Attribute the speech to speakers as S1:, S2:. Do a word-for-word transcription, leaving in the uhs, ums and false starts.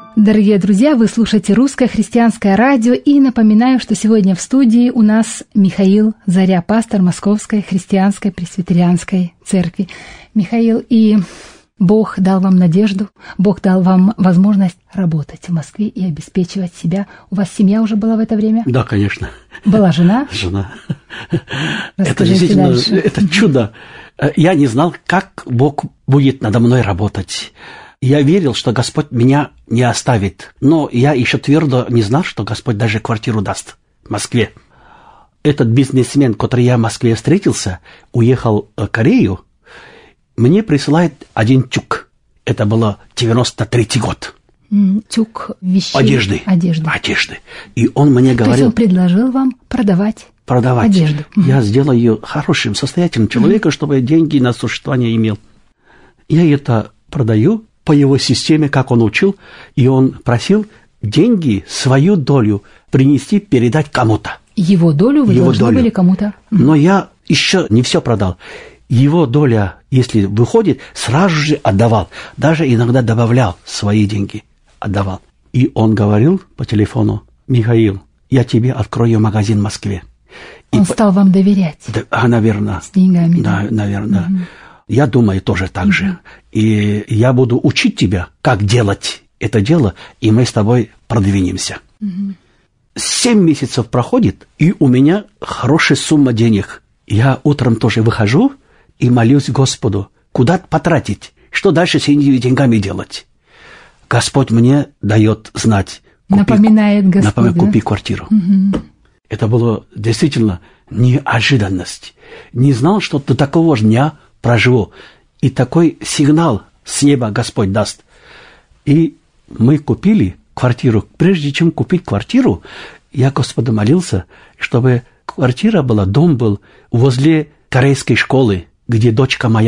S1: Дорогие друзья, вы слушаете Русское христианское радио, и напоминаю, что сегодня в студии у нас Михаил Заря, пастор Московской христианской пресвитерианской церкви. Михаил, и Бог дал вам надежду, Бог дал вам возможность работать в Москве и обеспечивать себя. У вас семья уже была в это время?
S2: Да, конечно.
S1: Была жена?
S2: Жена.
S1: Расскажите
S2: это действительно,
S1: дальше.
S2: Это чудо. Я не знал, как Бог будет надо мной работать. Я верил, что Господь меня не оставит, но я еще твердо не знал, что Господь даже квартиру даст в Москве. Этот бизнесмен, который я в Москве встретился, уехал в Корею, мне присылает один тюк. Это было девяносто третий год.
S1: Тюк вещей.
S2: Одежды.
S1: Одежды.
S2: Одежды. И он мне говорил...
S1: То есть он предложил вам продавать,
S2: продавать
S1: одежду.
S2: Я сделал ее хорошим, состоятельным человеком, mm-hmm. чтобы деньги на существование имел. Я это продаю по его системе, как он учил, и он просил деньги, свою долю принести, передать кому-то.
S1: Его долю вы
S2: его
S1: должны
S2: долю.
S1: были кому-то?
S2: Но я еще не все продал. Его доля, если выходит, сразу же отдавал. Даже иногда добавлял свои деньги, отдавал. И он говорил по телефону: Михаил, я тебе открою магазин в Москве.
S1: Он
S2: и
S1: стал по... вам доверять?
S2: Да, а, наверное.
S1: С деньгами?
S2: Да,
S1: да.
S2: наверное.
S1: Угу.
S2: Я думаю тоже так угу. же. И я буду учить тебя, как делать это дело, и мы с тобой продвинемся. Угу. Семь месяцев проходит, и у меня хорошая сумма денег. Я утром тоже выхожу и молюсь Господу, куда потратить, что дальше с этими деньгами делать. Господь мне дает знать. Купи,
S1: напоминает Господь,
S2: напоминает,
S1: да?
S2: купи квартиру.
S1: Угу.
S2: Это было действительно неожиданность. Не знал, что до такого дня проживу. И такой сигнал с неба Господь даст. И мы купили квартиру. Прежде чем купить квартиру, я Господу молился, чтобы квартира была, дом был возле корейской школы, где дочка моя